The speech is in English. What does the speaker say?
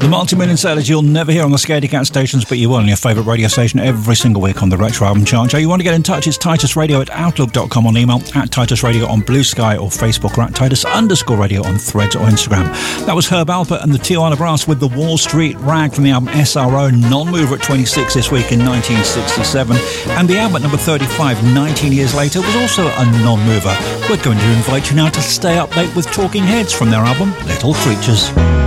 The multi-million sellers you'll never hear on the Scaredy Cat stations, but you will on your favourite radio station every single week on the Retro Album Chart Show. You want to get in touch, it's titusradio@outlook.com on email, at Titus Radio on Blue Sky or Facebook, or at Titus_radio on Threads or Instagram. That was Herb Alpert and the Tijuana Brass with the Wall Street Rag from the album SRO, non-mover at 26 this week in 1967. And the album at number 35, 19 years later, was also a non-mover. We're going to invite you now to stay up late with Talking Heads from their album Little Creatures.